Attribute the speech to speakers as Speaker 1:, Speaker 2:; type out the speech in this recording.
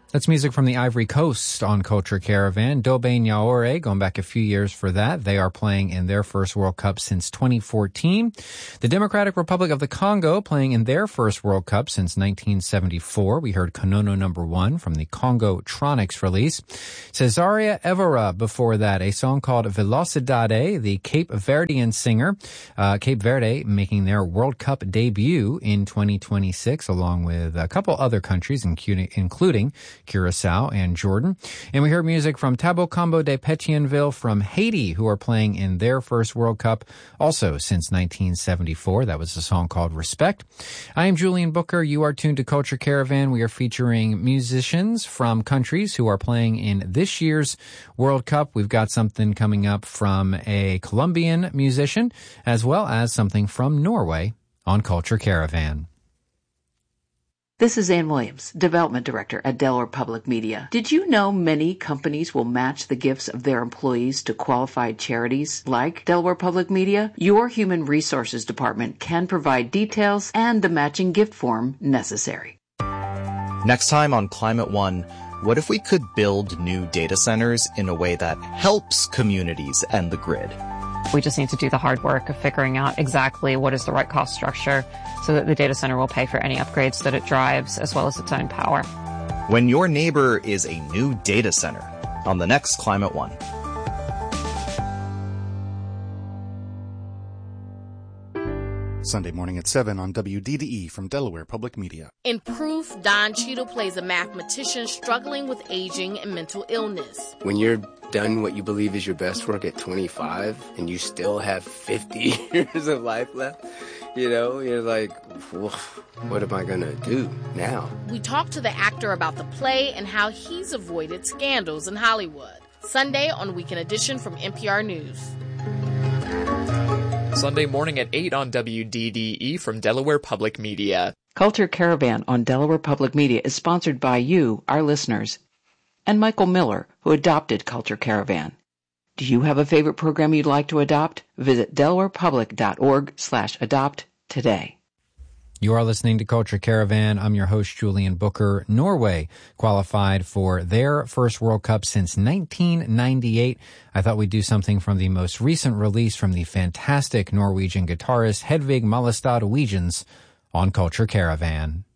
Speaker 1: That's music from the Ivory Coast on Culture Caravan. Dobe Nyaore, going back a few years for that. They are playing in their first World Cup since 2014. The Democratic Republic of the Congo playing in their first World Cup since 1974. We heard Konono number 1 from the Congo Tronics release. Cesaria Evora before that, a song called Velocidade, the Cape Verdean singer. Cape Verde making their World Cup debut in 2026, along with a couple other countries, including Curacao and Jordan. And we heard music from Tabo Combo de Pétionville from Haiti, who are playing in their first World Cup also since 1974. That was a song called Respect. I am Julian Booker. You are tuned to Culture Caravan. We are featuring musicians from countries who are playing in this year's World Cup. We've got something coming up from a Colombian musician, as well as something from Norway on Culture Caravan.
Speaker 2: This is Ann Williams, Development Director at Delaware Public Media. Did you know many companies will match the gifts of their employees to qualified charities like Delaware Public Media? Your Human Resources Department can provide details and the matching gift form necessary.
Speaker 3: Next time on Climate One, what if we could build new data centers in a way that helps communities and the grid?
Speaker 4: We just need to do the hard work of figuring out exactly what is the right cost structure so that the data center will pay for any upgrades that it drives as well as its own power.
Speaker 3: When your neighbor is a new data center on the next Climate One.
Speaker 5: Sunday morning at 7 on WDDE from Delaware Public Media.
Speaker 6: In Proof, Don Cheadle plays a mathematician struggling with aging and mental illness.
Speaker 7: When you're done what you believe is your best work at 25 and you still have 50 years of life left, you're like, what am I going to do now?
Speaker 6: We talk to the actor about the play and how he's avoided scandals in Hollywood. Sunday on Weekend Edition from NPR News.
Speaker 8: Sunday morning at 8 on WDDE from Delaware Public Media.
Speaker 2: Culture Caravan on Delaware Public Media is sponsored by you, our listeners, and Michael Miller, who adopted Culture Caravan. Do you have a favorite program you'd like to adopt? Visit delawarepublic.org/adopt today.
Speaker 1: You are listening to Culture Caravan. I'm your host, Julian Booker. Norway qualified for their first World Cup since 1998. I thought we'd do something from the most recent release from the fantastic Norwegian guitarist Hedvig Mollestad Wegens on Culture Caravan.